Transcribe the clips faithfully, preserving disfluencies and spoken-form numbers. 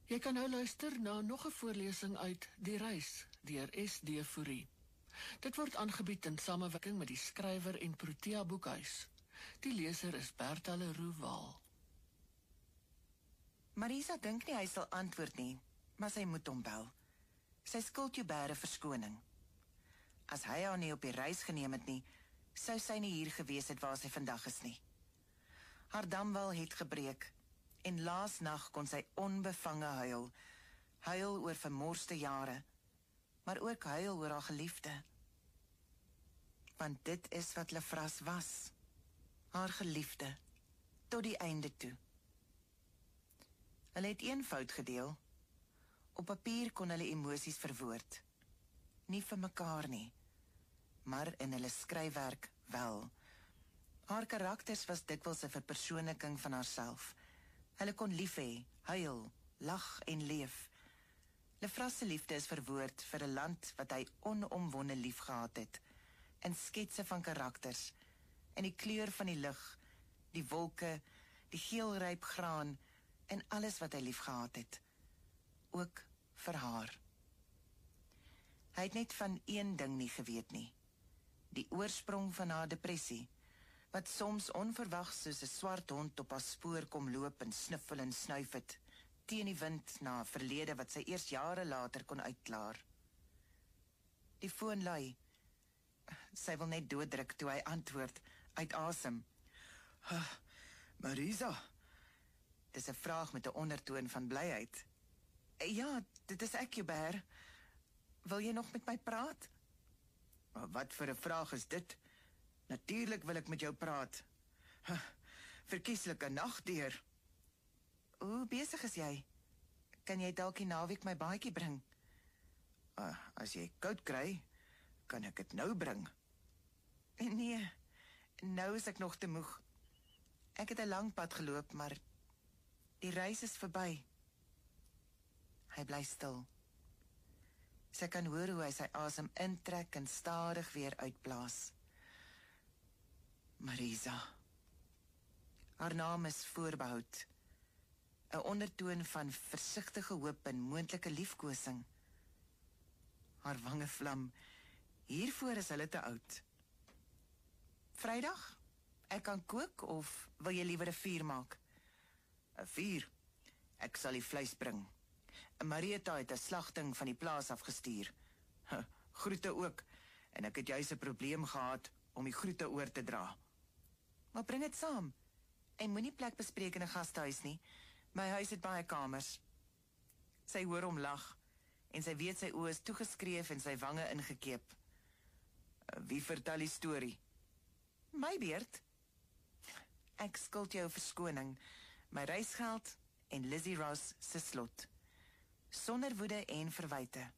Jy kan nou luister na nog 'n voorlesing uit Die Reis deur S D Fourie. Dit word aangebied in samewerking met die skrywer en Protea Boekhuis. Die leser is Bertha Leroux Waal. Marisa dink nie hy sal antwoord nie, maar sy moet hom bel. Sy skuld Joubert 'n verskoning. As hy haar nie op die reis geneem het nie, sou sy nie hier gewees het waar sy vandag is nie. Haar damwal het gebreek, en laas nag kon sy onbevange huil, huil oor vermorste jare, maar ook huil oor haar geliefde. Want dit is wat Lefras was, haar geliefde, tot die einde toe. Hulle het een fout gedeel. Op papier kon hulle emosies verwoord. Nie vir mekaar nie, maar in hulle skryfwerk wel. Haar karakters was dikwels 'n verpersoonliking van haarself. Hulle kon lief hê, huil, lag en leef. Lefras se liefde is verwoord vir 'n land wat hy onomwonde lief gehad het, in sketse van karakters, en die kleur van die lug, die wolke, die geelryp graan, en alles wat hy lief gehad het, ook vir haar. Hy het net van een ding nie geweet nie, die oorsprong van haar depressie, wat soms onverwags soos 'n swart hond op haar spoor kom loop en sniffel en snuif het, teen die wind na 'n verlede wat sy eers jare later kon uitklaar. Die foon lui. Sy wil net dooddruk toe hy antwoord, uit asem. Huh, Marisa? Dis 'n vraag met 'n ondertoon van blyheid. Ja, dit is ek, Joubert. Wil jy nog met my praat? Wat vir 'n vraag is dit? Natuurlik wil ek met jou praat. Huh, verkieslike nag deur. Hoe besig is jy? Kan jy dalk die naweek my baadjie bring? Uh, as jy koud kry, kan ek dit nou bring. Nee, nou is ek nog te moeg. Ek het 'n lang pad geloop, maar die reis is verby. Hy bly stil. Sy kan hoor hoe hy sy asem intrek en stadig weer uitblaas. Marisa. Haar naam is voorbehoud. 'n ondertoon van versigtige hoop en moontlike liefkosing. Haar wange vlam. Hiervoor is hulle te oud. Vrydag? Ek kan kook of wil jy liewer 'n vuur maak? 'n Vuur? Ek sal die vleis bring. Marieta het 'n slagting van die plaas afgestuur. Huh, groete ook, en ek het juis 'n probleem gehad om die groete oor te dra. Maar bring dit saam. En moenie plek bespreek in 'n gastehuis nie. My huis het baie kamers. Sy hoor hom lag, en sy weet sy oë is toegeskreef en sy wange ingekeep. Wie vertel die storie? My beurt. Ek skuld jou verskoning, my reisgeld en Lizzie Ross se slot. Sonder woede en verwyte.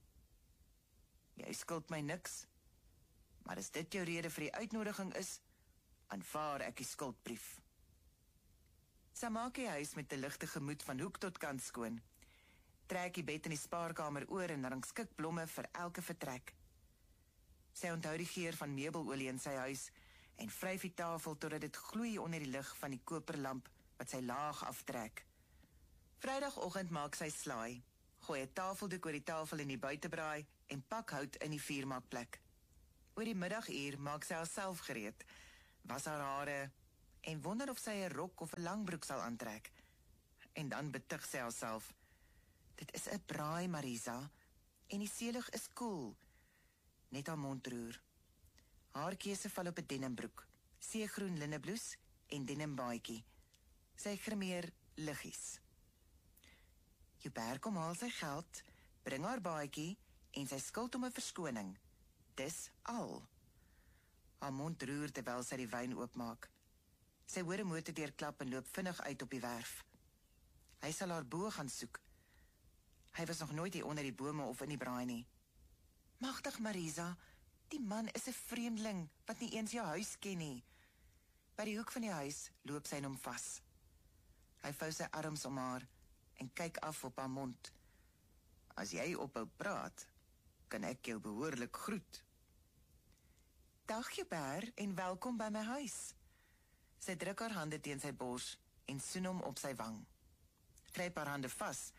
Jy skuld my niks, maar as dit jou rede vir die uitnodiging is, aanvaar ek die skuldbrief. Sy maak die huis met 'n ligte gemoed van hoek tot kant skoon, trek die bed in die spaarkamer oor en rangskik blomme vir elke vertrek. Sy onthou die geur van meubelolie in sy huis en vryf die tafel totdat dit gloei onder die lig van die koperlamp wat sy laag aftrek. Vrydagoggend maak sy slaai, gooi 'n tafeldoek oor die tafel in die buitebraai en pak hout in die vuurmaakplek. Oor die middaguur maak sy haarself gereed, was haar hare en wonder of sy 'n rok of 'n langbroek sal aantrek. En dan betug sy haarself. Dit is 'n braai, Marisa, en die seelig is koel. Net haar mond roer. Haar keuse val op 'n denimbroek, seegroen linneblouse en denimbaadjie. Sy grimeer liggies. Joubert kom haal sy geld, bring haar baadjie en sy skuld om 'n verskoning. Dis al. Haar mond roer terwyl sy die wyn oopmaak. Sy hoor 'n motor deurklap en loop vinnig uit op die werf. Hy sal haar bo gaan soek. Hy was nog nooit hier onder die bome of in die braai nie. Magtig Marisa, die man is 'n vreemdeling wat nie eens jou huis ken nie. By die hoek van die huis loop sy in hom vas. Hy vou sy arms om haar en kyk af op haar mond. As jy ophou praat, kan ek jou behoorlik groet. Dag Joubert en welkom by my huis. Sy druk haar hande teen sy bors en soen hom op sy wang. Gryp haar hande vas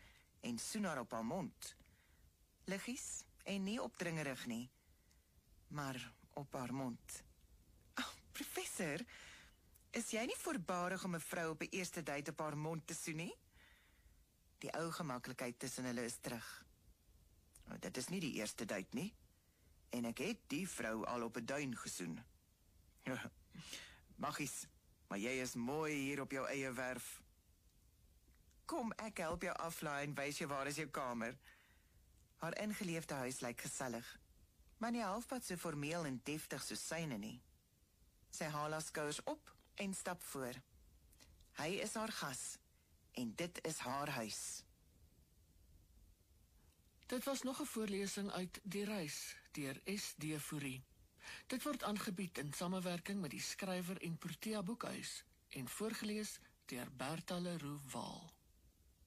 en soen haar op haar mond. Liggies en nie opdringerig nie, maar op haar mond. Oh, professor, is jy nie voorbarig om 'n vrou op 'n eerste date op haar mond te soen nie? Die ou gemaklikheid tussen hulle is terug. Nou, dit is nie die eerste date nie, en ek het die vrou al op 'n duin gesoen. Maggies, maar jy is mooi hier op jou eie werf. Kom, ek help jou aflaai en wys jou waar is jou kamer. Haar ingeleefde huis lyk gesellig, maar nie halfpad so formeel en deftig soos syne nie. Sy haal haar skouers op en stap voor. Hy is haar gas, en dit is haar huis. Dit was nog 'n voorlesing uit Die Reis deur S D Fourie. Dit word aangebied in samewerking met die skrywer en Protea Boekhuis en voorgeles deur Bertha Leroux Waal.